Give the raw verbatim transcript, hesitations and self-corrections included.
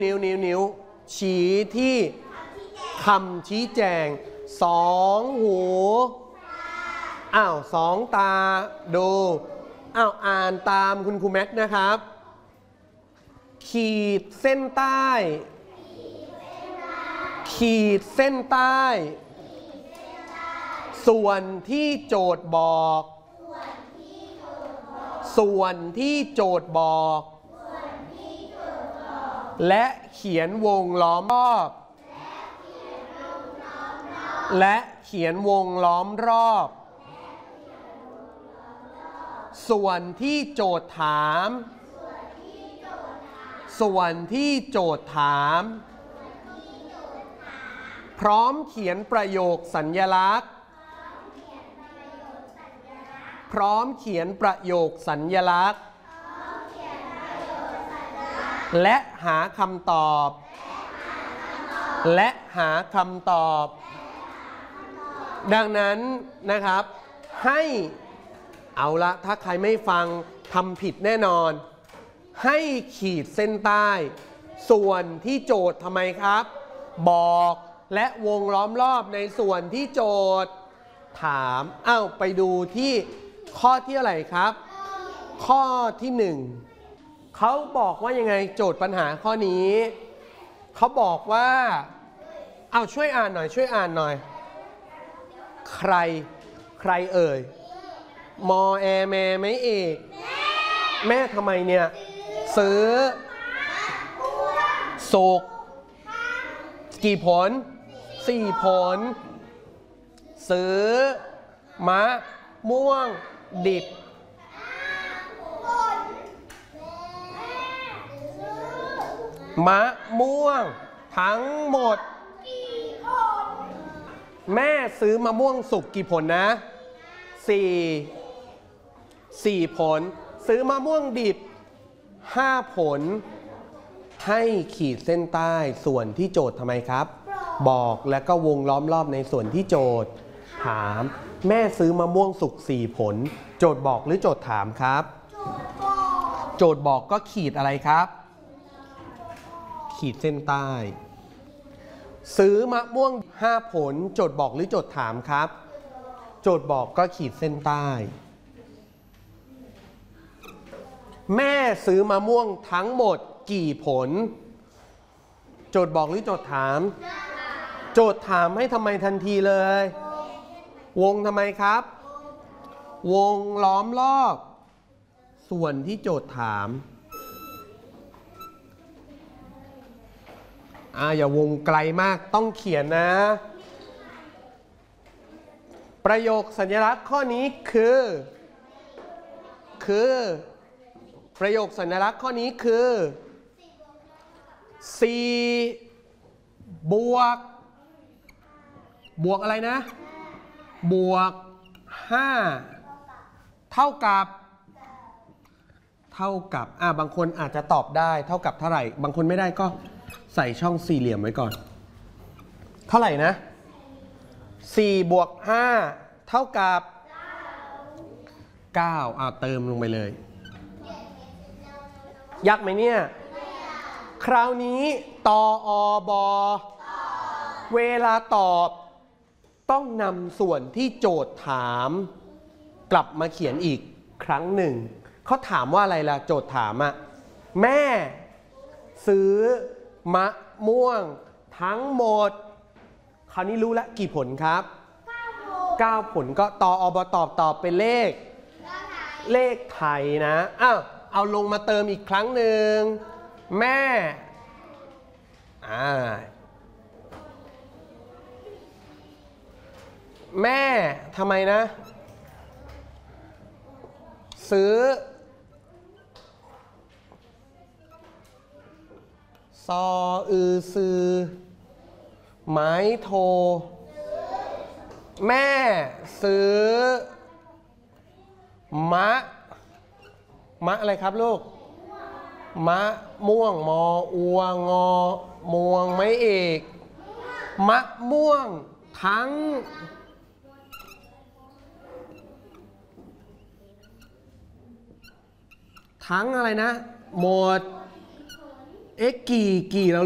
นิ้วนิ้วนิ้วชี้ที่คำชี้แจงสองหูอ้าวสองตาดูอ้าวอ่านตามคุณครูแม็กนะครับขีดเส้นใต้ขีดเส้นใต้ส่วนที่โจทย์บอกส่วนที่โจทย์บอกและเขียนวงล้อมรอบและเขียนวงล้อมรอบส่วนที่โจทย์ถามส่วนที่โจทย์ถามพร้อมเขียนประโยคสัญลักษณ์พร้อมเขียนประโยคสัญลักษณ์และหาคำตอบและหาคำตอบดังนั้นนะครับให้เอาละถ้าใครไม่ฟังทำผิดแน่นอนให้ขีดเส้นใต้ส่วนที่โจทย์ทำไมครับบอกและวงล้อมรอบในส่วนที่โจทย์ถามอ้าวไปดูที่ข้อที่อะไรครับข้อที่หนึ่งเขาบอกว่ายังไงโจทย์ปัญหาข้อนี้เขาบอกว่าเอาช่วยอ่านหน่อยช่วยอ่านหน่อยใครใครเอ่ยมอแอแม่ไม่เอกแม่ทำไมเนี่ยซื้อสุกกี่ผลสี่ผลซื้อมะม่วงดิบมะม่วงทั้งหมดแม่ซื้อมะม่วงสุกกี่ผลนะสี่สี่ผลซื้อมะม่วงดิบห้าผลให้ขีดเส้นใต้ส่วนที่โจทย์ทำไมครับบอกแล้วก็วงล้อมรอบในส่วนที่โจทย์ถามแม่ซื้อมะม่วงสุกสี่ผลโจทย์บอกหรือโจทย์ถามครับโจทย์บอกก็ขีดอะไรครับขีดเส้นใต้ซื้อมะม่วงห้าผลโจทย์บอกหรือโจทย์ถามครับโจทย์บอกก็ขีดเส้นใต้แม่ซื้อมะม่วงทั้งหมดกี่ผลโจทย์บอกหรือโจทย์ถามโจทย์ถามให้ทำไมทันทีเลยวงทำไมครับวงล้อมรอบส่วนที่โจทย์ถามอ่าอย่าวงไกลมากต้องเขียนนะประโยคสัญลักษณ์ข้อนี้คือคือประโยคสัญลักษณ์ข้อนี้คือสี่บวกบวกอะไรนะบวกห้าเท่ากับเท่ากับอ่าบางคนอาจจะตอบได้เท่ากับเท่าไหร่บางคนไม่ได้ก็ใส่ช่องสี่เหลี่ยมไว้ก่อนเท่าไหร่นะสี่บวกห้าเท่ากับเก้าอ่าเติมลงไปเลยยากไหมเนี่ยคราวนี้ตออบอเวลาตอบต้องนำส่วนที่โจทย์ถามกลับมาเขียนอีกครั้งหนึ่งเขาถามว่าอะไรล่ะโจทย์ถามอะแม่ซื้อมะม่วงทั้งหมดคราวนี้รู้แล้วกี่ผลครับเก้าผลก็ตออบตอบตอบเป็นเลขเลขไทยนะอ้าวเอาลงมาเติมอีกครั้งหนึ่งแม่อ่าแม่ทำไมนะซื้อซออือซือไม้โทแม่ซื้อมะมะอะไรครับลูกมะม่วงมออัวงอมวงไม่เอกมะม่วงทั้งทั้งอะไรนะหมดเอ๊ะกี่กี่เรา